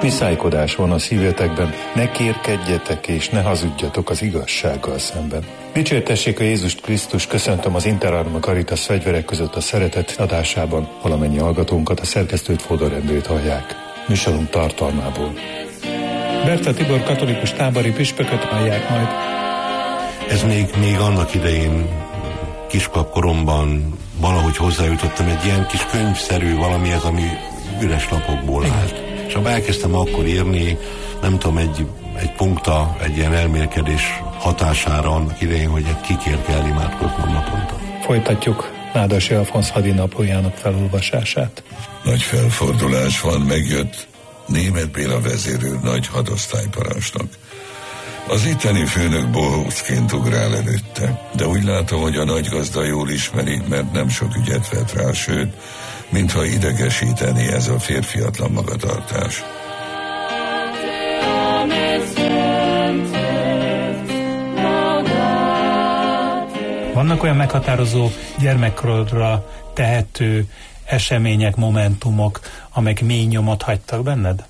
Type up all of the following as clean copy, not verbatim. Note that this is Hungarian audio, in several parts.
Viszálykodás van a szívetekben, ne kérkedjetek és ne hazudjatok az igazsággal szemben. Dicsértessék a Jézust Krisztus, köszöntöm az Interarma Caritas fegyverek között a szeretet adásában. Valamennyi hallgatónkat, a szerkesztőt, Fodor Endrét hallják. Műsorunk tartalmából. Berta Tibor katolikus tábori püspököt hallják majd. Ez még annak idején, kiskapkoromban valahogy hozzájutottam egy ilyen kis könyvszerű valamihez, ami üres lapokból állt. És ha elkezdtem akkor írni, nem tudom, egy punkta, egy ilyen elmélkedés hatására annak idején, hogy kikért kell imádkoznom naponta. Folytatjuk Nádasi Alfonsz hadinaplójának felolvasását. Nagy felfordulás van, megjött Németh Béla vezérőr nagy hadosztályparancsnok. Az itteni főnök bohócként ugrál előtte, de úgy látom, hogy a nagygazda jól ismeri, mert nem sok ügyet vett rá, sőt, mintha idegesíteni ez a férfiatlan magatartás. Vannak olyan meghatározó gyermekkorodra tehető események, momentumok, amelyek mély nyomot hagytak benned?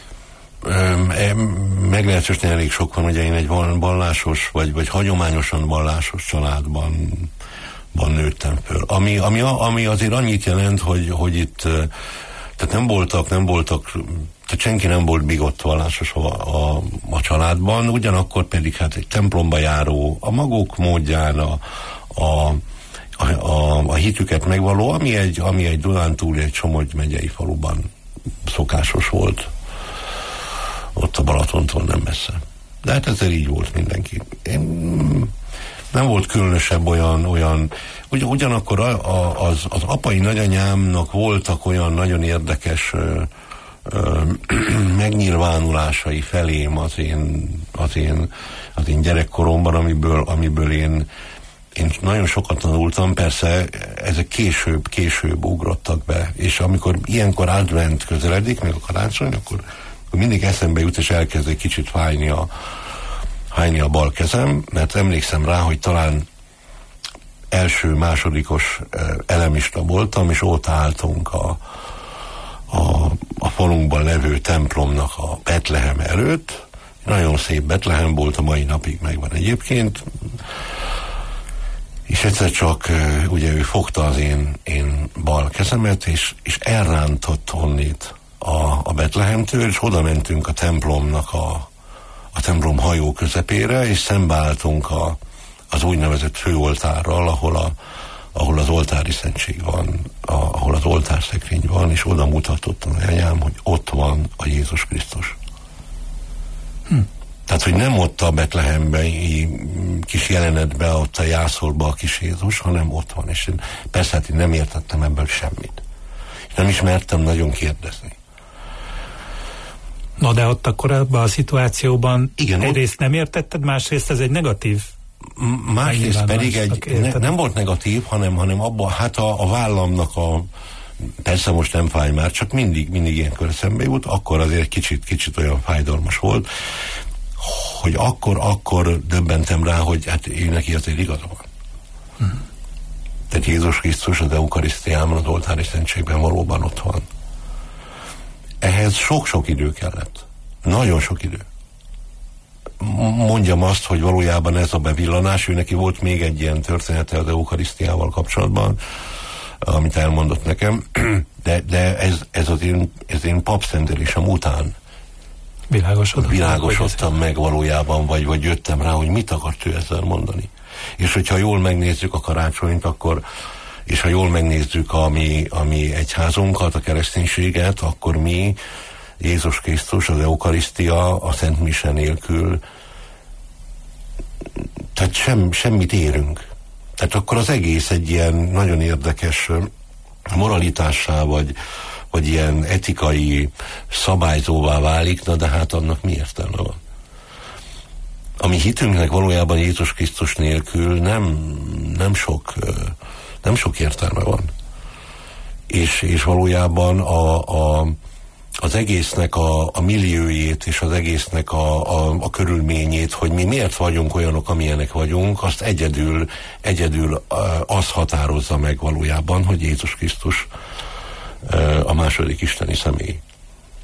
Meglehetősen elég sok van, ugye én egy vallásos, vagy hagyományosan vallásos családban nőttem föl. Ami azért annyit jelent, hogy itt tehát nem voltak, tehát senki nem volt bigott vallásos a családban, ugyanakkor pedig hát egy templomba járó, a maguk módján a hitüket megvaló, ami egy Dunántúli, egy Somogy megyei faluban szokásos volt. Ott a Balatontól nem messze. De hát ezzel így volt mindenki. Nem volt különösebb olyan ugyanakkor az apai nagyanyámnak voltak olyan nagyon érdekes megnyilvánulásai felém az én gyerekkoromban, amiből én nagyon sokat tanultam, persze ezek később ugrottak be, és amikor ilyenkor advent közeledik, meg a karácsony, akkor mindig eszembe jut, és elkezd egy kicsit fájni a bal kezem, mert emlékszem rá, hogy talán első-másodikos elemista voltam, és ott álltunk a falunkban levő templomnak a Betlehem előtt. Nagyon szép Betlehem volt, a mai napig megvan egyébként, és egyszer csak ugye ő fogta az én bal kezemet, és elrántott onnit a Betlehemtől, és oda mentünk a templomnak a templom hajó közepére, és szembeálltunk az úgynevezett főoltárral, ahol az oltári szentség van, ahol az oltárszekrény van, és oda mutatott a anyám, hogy ott van a Jézus Krisztus. Tehát, hogy nem ott a Betlehemben kis jelenetben, ott a jászolba a kis Jézus, hanem ott van. És persze hát én nem értettem ebből semmit. És nem is mertem nagyon kérdezni. Na de ott akkor ebben a szituációban igen, egyrészt nem értetted, másrészt ez egy negatív. Másrészt pedig nem volt negatív, hanem abban, hát a vállamnak persze most nem fáj már, csak mindig ilyenkor eszembe jut, akkor azért kicsit olyan fájdalmas volt, hogy akkor döbbentem rá, hogy hát ő neki azért igaza van. Tehát Jézus Krisztus az eukarisztiában, az oltári szentségben valóban ott van. Ehhez sok-sok idő kellett. Nagyon sok idő. Mondjam azt, hogy valójában ez a bevillanás, ő neki volt még egy ilyen története az eukarisztiával kapcsolatban, amit elmondott nekem, de ez az én papszentelésem után világosodtam meg valójában, vagy jöttem rá, hogy mit akart ő ezzel mondani. És hogyha jól megnézzük a karácsonyt, és ha jól megnézzük a mi egyházunkat, a kereszténységet, akkor mi Jézus Krisztus, az eukarisztia, a Szent Mise nélkül, tehát semmit érünk. Tehát akkor az egész egy ilyen nagyon érdekes moralitássá, vagy ilyen etikai szabályzóvá válik, na de hát annak mi értelme van? A mi hitünknek valójában Jézus Krisztus nélkül nem sok értelme van. És valójában az egésznek a milliójét és az egésznek a körülményét, hogy mi miért vagyunk olyanok, amilyenek vagyunk, azt egyedül az határozza meg valójában, hogy Jézus Krisztus a második isteni személy.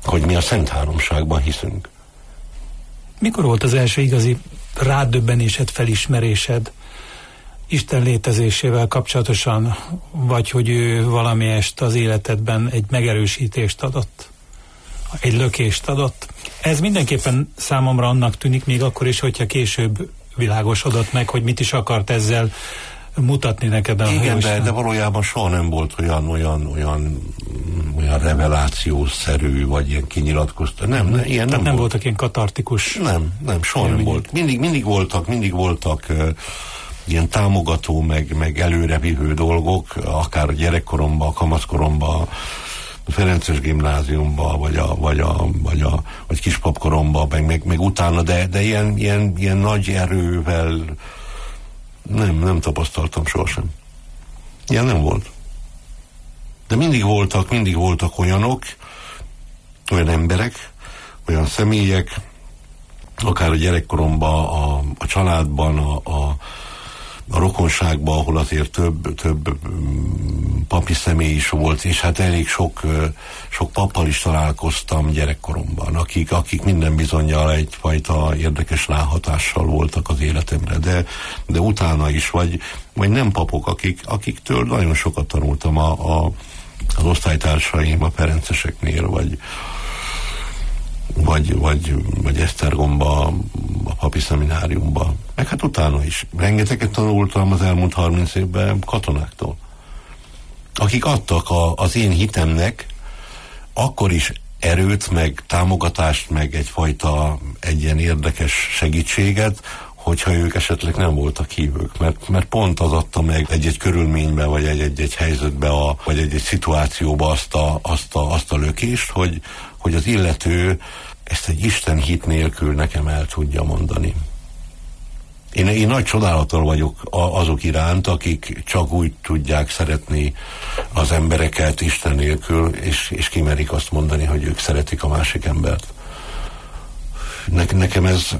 hogy mi a Szent Háromságban hiszünk. Mikor volt az első igazi rádöbbenésed, felismerésed Isten létezésével kapcsolatosan, vagy hogy ő valamelyest az életedben egy megerősítést adott, egy lökést adott? Ez mindenképpen számomra annak tűnik, még akkor is, hogyha később világosodott meg, hogy mit is akart ezzel mutatni neked a Igen, de valójában soha nem volt olyan revelációszerű, vagy ilyen kinyilatkozta. Nem voltak ilyen katartikus. Nem, soha nem volt. Mindig voltak ilyen támogató, meg előrevívő dolgok, akár a gyerekkoromban, a kamaszkoromban, a Ferences gimnáziumban, vagy kispapkoromban, meg utána, de ilyen nagy erővel nem tapasztaltam sohasem. Ilyen nem volt. De mindig voltak olyanok, olyan emberek, olyan személyek, akár a gyerekkoromban, a családban, a rokonságban, ahol azért több papi személy is volt, és hát elég sok pappal is találkoztam gyerekkoromban, akik minden bizonnyal egyfajta érdekes ráhatással voltak az életemre, de utána is, vagy nem papok, akiktől nagyon sokat tanultam az osztálytársaim, a ferenceseknél, vagy Esztergomba, a papi szemináriumba. Meg hát utána is. Rengeteget tanultam az elmúlt 30 évben katonáktól, akik adtak az én hitemnek akkor is erőt, meg támogatást, meg egy ilyen érdekes segítséget, hogyha ők esetleg nem voltak hívők. Mert pont az adta meg egy körülményben, vagy egy helyzetben, vagy egy szituációban azt a lökést, hogy az illető ezt egy Isten hit nélkül nekem el tudja mondani. Én nagy csodálattal vagyok azok iránt, akik csak úgy tudják szeretni az embereket Isten nélkül, és kimerik azt mondani, hogy ők szeretik a másik embert. Nekem ez...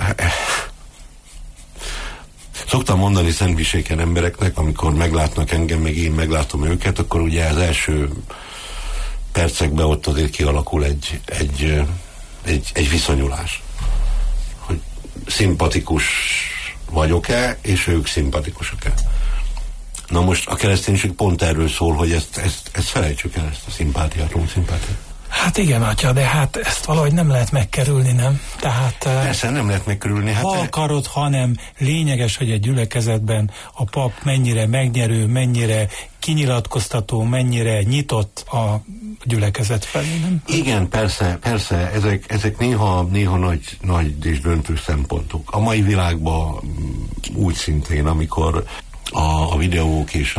Szoktam mondani szentviséken embereknek, amikor meglátnak engem, meg én meglátom őket, akkor ugye az első percekben ott azért kialakul egy viszonyulás. Hogy szimpatikus vagyok-e, és ők szimpatikusak-e. Na most a kereszténység pont erről szól, hogy ezt felejtsük el, ezt a szimpátiát, szimpátiát. Hát igen, atya, de hát ezt valahogy nem lehet megkerülni, nem? Tehát... Persze nem lehet megkerülni. Ha akarod, hanem lényeges, hogy egy gyülekezetben a pap mennyire megnyerő, mennyire kinyilatkoztató, mennyire nyitott a gyülekezet felé, nem? Igen, persze, ezek néha nagy és döntő szempontok. A mai világban úgy szintén, amikor a videók és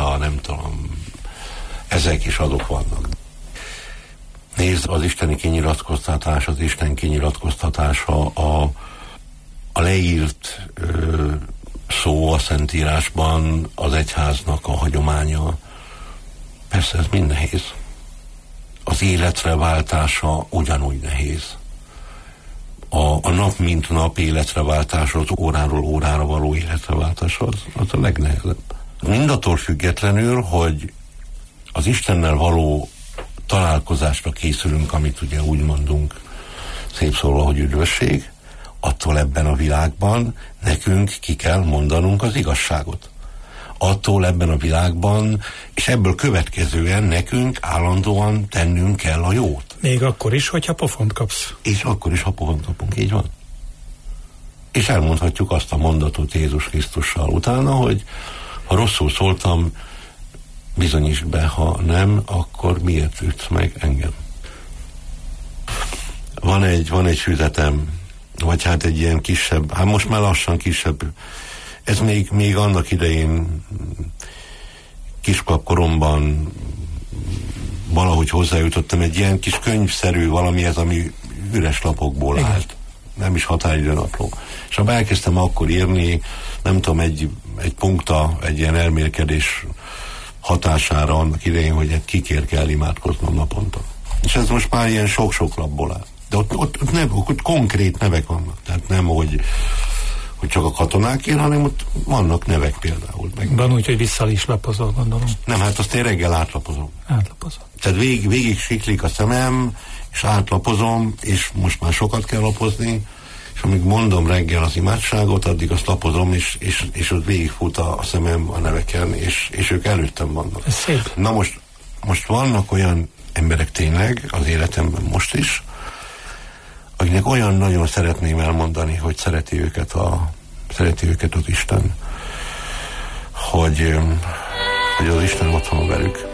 ezek is azok vannak. Nézd, az isteni kinyilatkoztatás, az Isten kinyilatkoztatása, a leírt szó a Szentírásban, az egyháznak a hagyománya. Persze ez mind nehéz. Az életre váltása ugyanúgy nehéz. A nap mint nap életre váltása, az óráról órára való életre váltása, az a legnehezebb. Mindattól függetlenül, hogy az Istennel való találkozásra készülünk, amit ugye úgy mondunk szép szólva, hogy üdvösség, attól ebben a világban nekünk ki kell mondanunk az igazságot. Attól ebben a világban, és ebből következően nekünk állandóan tennünk kell a jót. Még akkor is, hogyha pofont kapsz. És akkor is, ha pofont kapunk, így van. És elmondhatjuk azt a mondatot Jézus Krisztussal utána, hogy ha rosszul szóltam, bizonyítsd be, ha nem, akkor miért ütsz meg engem? Van egy füzetem, vagy hát egy ilyen kisebb, hát most már lassan kisebb, ez még annak idején kispap-koromban valahogy hozzájutottam, egy ilyen kis könyvszerű valami, ez ami üres lapokból állt. Nem is határidőnapló. És ha elkezdtem akkor írni, nem tudom, egy punkta, egy ilyen elmélkedés hatására annak idején, hogy kikért kell imádkoznom naponta. És ez most már ilyen sok-sok lapból áll. De ott konkrét nevek vannak. Tehát nem, hogy csak a katonákért, hanem ott vannak nevek például. Van úgy, hogy vissza is lapozol, gondolom. Nem, hát azt én reggel átlapozom. Átlapozol. Tehát végig siklik a szemem, és átlapozom, és most már sokat kell lapozni, és amíg mondom reggel az imádságot, addig azt lapozom, és ott végigfut a szemem a neveken, és ők előttem vannak. Ez szép. Na most vannak olyan emberek tényleg az életemben most is, akiknek olyan nagyon szeretném elmondani, hogy szereti őket az Isten, hogy az Isten ott van velük.